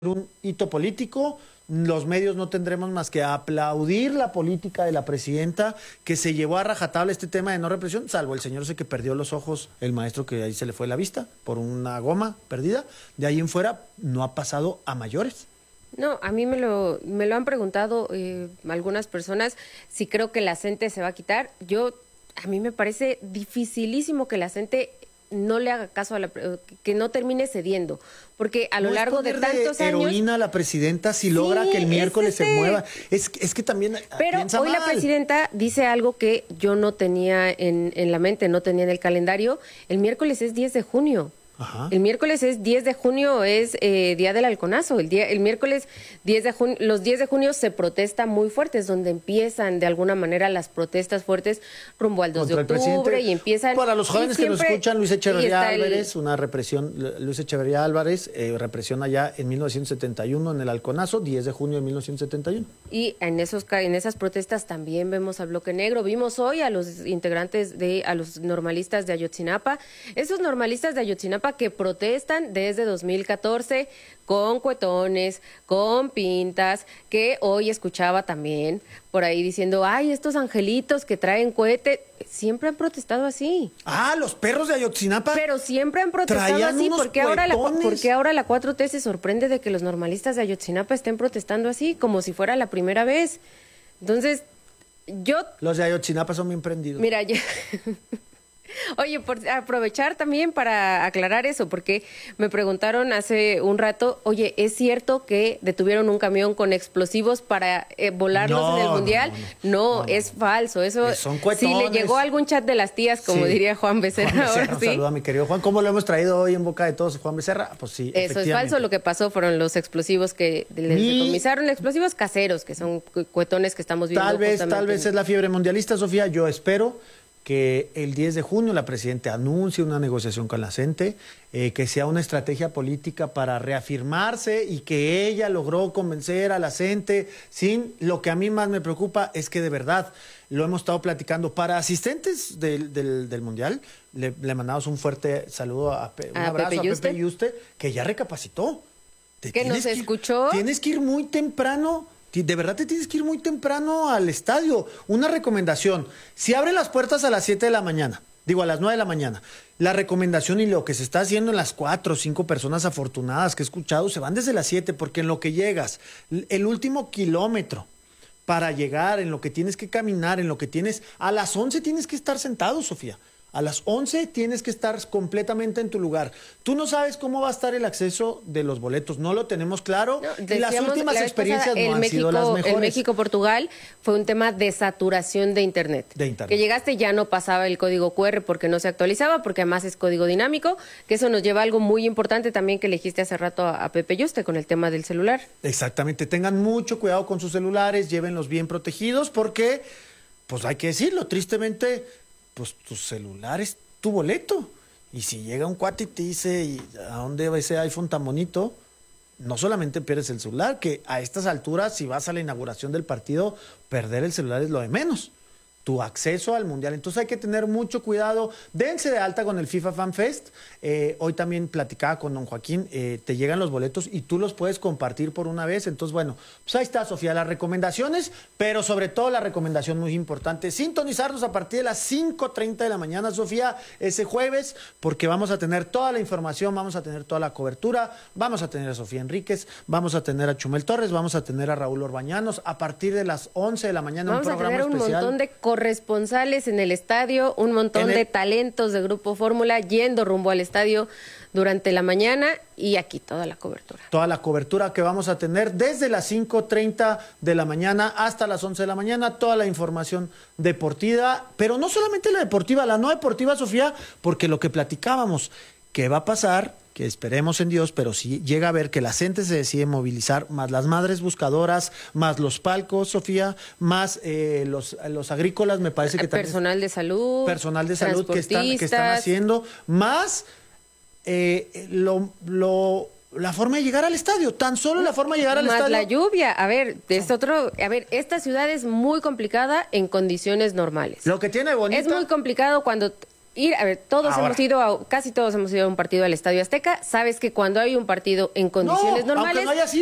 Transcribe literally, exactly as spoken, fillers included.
un hito político. Los medios no tendremos más que aplaudir la política de la presidenta, que se llevó a rajatabla este tema de no represión, salvo el señor ese que perdió los ojos, el maestro que ahí se le fue la vista por una goma perdida. De ahí en fuera no ha pasado a mayores. No, a mí me lo, me lo han preguntado eh, algunas personas si creo que la gente se va a quitar. Yo, a mí me parece dificilísimo que la gente no le haga caso a la, que no termine cediendo, porque a lo no largo de tantos de años heroína a la presidenta si sí, logra que el miércoles es ese. se mueva. Es, es que también pero piensa hoy mal. La presidenta dice algo que yo no tenía en, en la mente, no tenía en el calendario. El miércoles es diez de junio. Ajá. El miércoles es diez de junio, es eh, Día del Halconazo. El, día, el miércoles diez de junio, los diez de junio se protesta muy fuerte, es donde empiezan de alguna manera las protestas fuertes rumbo al dos de octubre y empiezan... Para los jóvenes que nos escuchan, Luis Echeverría Álvarez, el... una represión, Luis Echeverría Álvarez, eh, represión allá en mil novecientos setenta y uno en el Halconazo, diez de junio de mil novecientos setenta y uno. Y en, esos, en esas protestas también vemos al Bloque Negro, vimos hoy a los integrantes, de a los normalistas de Ayotzinapa, esos normalistas de Ayotzinapa que protestan desde dos mil catorce con cuetones, con pintas, que hoy escuchaba también por ahí diciendo, ay, estos angelitos que traen cohete, siempre han protestado así. Ah, los perros de Ayotzinapa. Pero siempre han protestado así, porque ahora, la, porque ahora la cuatro T se sorprende de que los normalistas de Ayotzinapa estén protestando así, como si fuera la primera vez. Entonces, yo... Los de Ayotzinapa son bien prendidos. Mira, yo... Oye, por aprovechar también para aclarar eso, porque me preguntaron hace un rato, oye, ¿es cierto que detuvieron un camión con explosivos para eh, volarlos no, en el Mundial? No, no, no, no, no es falso. Eso, son si le llegó algún chat de las tías, como sí. diría Juan Becerra. Juan Becerra, ahora un sí. saludo a mi querido Juan. ¿Cómo lo hemos traído hoy en boca de todos, Juan Becerra? Pues sí, eso es falso. Lo que pasó fueron los explosivos que les Mi... decomisaron, explosivos caseros, que son cuetones que estamos viendo. Tal vez, tal vez es la fiebre mundialista, Sofía. Yo espero que el diez de junio la presidenta anuncie una negociación con la CENTE, eh, que sea una estrategia política para reafirmarse y que ella logró convencer a la CENTE sin... Lo que a mí más me preocupa es que de verdad, lo hemos estado platicando, para asistentes del, del, del Mundial, le, le mandamos un fuerte saludo, a Pe, un a abrazo Pepe a Pepe Yuste, que ya recapacitó. Te que nos escuchó. Ir, tienes que ir muy temprano. De verdad te tienes que ir muy temprano al estadio. Una recomendación, si abren las puertas a las siete de la mañana, digo a las nueve de la mañana, la recomendación y lo que se está haciendo en las cuatro o cinco personas afortunadas que he escuchado, se van desde las siete, porque en lo que llegas, el último kilómetro para llegar, en lo que tienes que caminar, en lo que tienes, a las once tienes que estar sentado, Sofía. A las once tienes que estar completamente en tu lugar. Tú no sabes cómo va a estar el acceso de los boletos, no lo tenemos claro. No, y las últimas la experiencias pasada, no han México, sido las mejores. El México-Portugal fue un tema de saturación de internet. De internet. Que llegaste ya no pasaba el código cu erre porque no se actualizaba, porque además es código dinámico, que eso nos lleva a algo muy importante también que elegiste hace rato a, a Pepe Yuste con el tema del celular. Exactamente, tengan mucho cuidado con sus celulares, llévenlos bien protegidos porque, pues hay que decirlo, tristemente... pues tu celular es tu boleto. Y si llega un cuate y te dice, ¿a dónde va ese iPhone tan bonito? No solamente pierdes el celular, que a estas alturas, si vas a la inauguración del partido, perder el celular es lo de menos. Tu acceso al Mundial. Entonces hay que tener mucho cuidado. Dense de alta con el FIFA Fan Fest. Eh, hoy también platicaba con don Joaquín. Eh, te llegan los boletos y tú los puedes compartir por una vez. Entonces, bueno, pues ahí está, Sofía, las recomendaciones, pero sobre todo la recomendación muy importante, sintonizarnos a partir de las cinco treinta de la mañana, Sofía, ese jueves, porque vamos a tener toda la información, vamos a tener toda la cobertura, vamos a tener a Sofía Enríquez, vamos a tener a Chumel Torres, vamos a tener a Raúl Orbañanos, a partir de las once de la mañana, vamos un programa a tener un especial. Montón de corresponsales en el estadio, un montón el... de talentos de Grupo Fórmula yendo rumbo al estadio durante la mañana y aquí toda la cobertura. Toda la cobertura que vamos a tener desde las cinco treinta de la mañana hasta las once de la mañana, toda la información deportiva, pero no solamente la deportiva, la no deportiva, Sofía, porque lo que platicábamos, ¿qué va a pasar? Que esperemos en Dios, pero si llega a ver que la gente se decide movilizar, más las madres buscadoras, más los palcos, Sofía, más eh, los, los agrícolas, me parece que también... Personal de salud. Personal de salud que están, que están haciendo, más eh, lo, lo, la forma de llegar al estadio, tan solo la forma de llegar al más estadio. Más la lluvia, a ver, es otro, a ver, esta ciudad es muy complicada en condiciones normales. Lo que tiene bonita... Es muy complicado cuando... Ir, a ver, todos Ahora. hemos ido, a, casi todos hemos ido a un partido al Estadio Azteca. Sabes que cuando hay un partido en condiciones No, normales, aunque no haya sido.